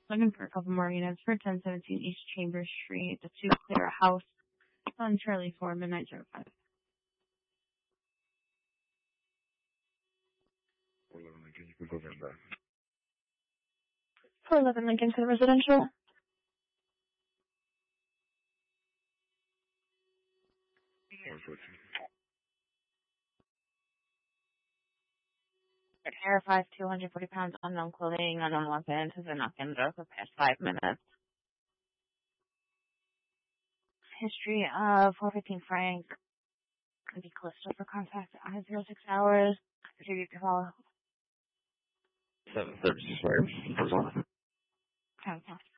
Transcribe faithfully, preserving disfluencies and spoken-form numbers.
Looking for a couple more units for ten seventeen East Chambers Street, the two Clear House on Charlie four, midnight zero five. four eleven Lincoln, you can go in back. four eleven Lincoln to the residential. one fourteen. Air five, two hundred forty pounds, unknown clothing, unknown weapons, has been knocked in the door for the past five minutes. History of four fifteen Frank. Could be Callisto for contact at zero six hours. Could you follow? seven thirty-six, right? Okay.